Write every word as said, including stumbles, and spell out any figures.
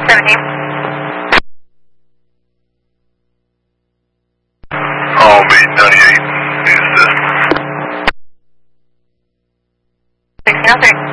seventeen. All beat ninety-eight. Use this. sixteen oh three.